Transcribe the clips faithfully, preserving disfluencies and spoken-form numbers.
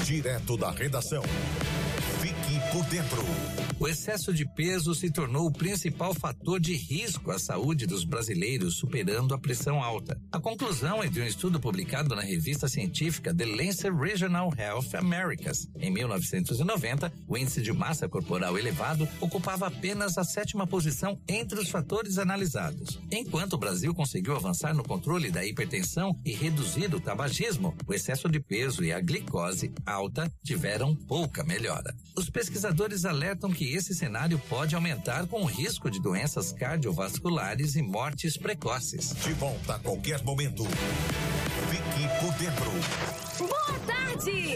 direto da redação. Fique por dentro. O excesso de peso se tornou o principal fator de risco à saúde dos brasileiros, superando a pressão alta. A conclusão é de um estudo publicado na revista científica The Lancet Regional Health Americas. Em mil novecentos e noventa, o índice de massa corporal elevado ocupava apenas a sétima posição entre os fatores analisados. Enquanto o Brasil conseguiu avançar no controle da hipertensão e reduzir o tabagismo, o excesso de peso e a glicose alta tiveram pouca melhora. Os pesquisadores alertam que esse cenário pode aumentar com o risco de doenças cardiovasculares e mortes precoces. De volta a qualquer momento. Fique por dentro. Boa tarde!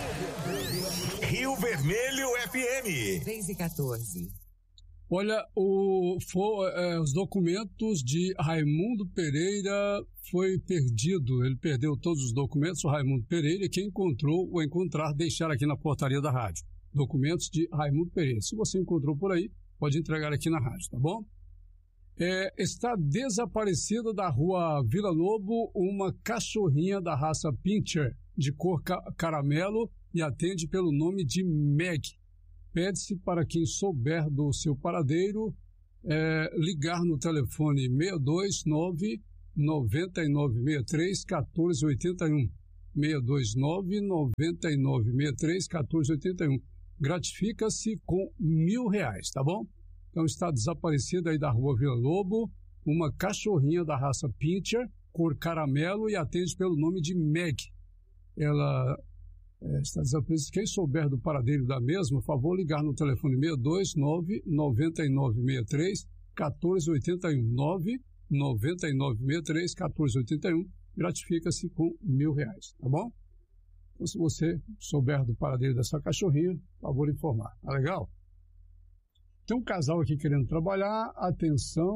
Rio Vermelho F M. três e quatorze. Olha, o, for, é, os documentos de Raimundo Pereira foi perdido. Ele perdeu todos os documentos. O Raimundo Pereira, quem encontrou ou encontrar, deixar aqui na portaria da rádio. Documentos de Raimundo Pereira. Se você encontrou por aí, pode entregar aqui na rádio, tá bom? É, está desaparecida da rua Vila Lobo uma cachorrinha da raça Pinscher, de cor ca- caramelo, e atende pelo nome de Meg. Pede-se para quem souber do seu paradeiro é, ligar no telefone seis dois nove, nove nove seis três, um quatro oito um. seis dois nove, nove nove seis três, um quatro oito um. Gratifica-se com mil reais, tá bom? Então está desaparecida aí da rua Vila Lobo uma cachorrinha da raça Pinscher, cor caramelo, e atende pelo nome de Meg. Ela é, está desaparecida. Quem souber do paradeiro da mesma, por favor, ligar no telefone seis dois nove, nove nove seis três, um quatro oito um. nove nove nove seis três, um quatro oito um. Gratifica-se com mil reais, tá bom? Então, se você souber do paradeiro dessa cachorrinha, por favor, informar. Tá legal? Tem um casal aqui querendo trabalhar. Atenção.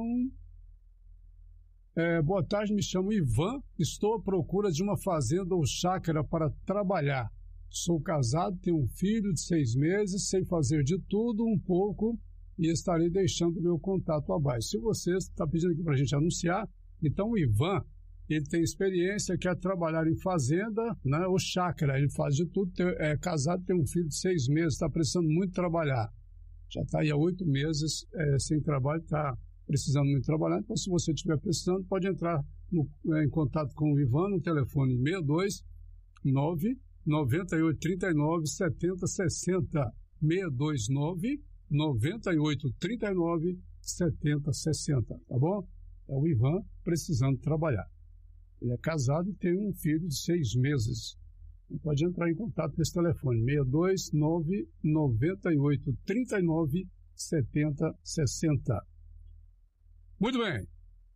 É, boa tarde, me chamo Ivan. Estou à procura de uma fazenda ou chácara para trabalhar. Sou casado, tenho um filho de seis meses, sei fazer de tudo um pouco e estarei deixando meu contato abaixo. Se você está pedindo aqui para a gente anunciar, então o Ivan, ele tem experiência, quer trabalhar em fazenda, né, ou chácara, ele faz de tudo, tem, é casado, tem um filho de seis meses, está precisando muito trabalhar. Já está aí há oito meses é, sem trabalho, está precisando muito trabalhar. Então, se você estiver precisando, pode entrar no, é, em contato com o Ivan no telefone seis dois nove, nove oito três nove, sete zero seis zero. seis dois nove, nove oito três nove, sete zero seis zero, tá bom? É o Ivan precisando trabalhar. Ele é casado e tem um filho de seis meses. Pode entrar em contato nesse telefone, seis dois nove, nove oito três nove, sete zero seis zero. Muito bem.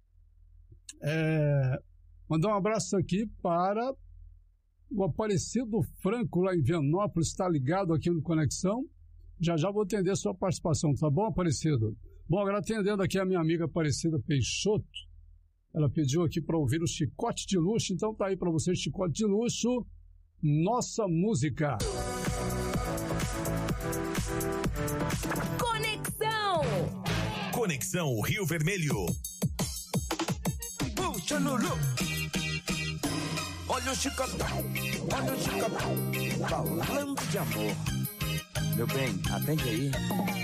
É, mandar um abraço aqui para o Aparecido Franco, lá em Vianópolis, está ligado aqui no Conexão. Já já vou atender a sua participação, tá bom, Aparecido? Bom, agora atendendo aqui a minha amiga Aparecida Peixoto. Ela pediu aqui para ouvir o Chicote de Luxo, então tá aí para você, Chicote de Luxo, Nossa Música. Conexão! Conexão Rio Vermelho. Puxa, Lulu! Olha o chicotão, olha o chicotão, falando de amor. Meu bem, atende aí.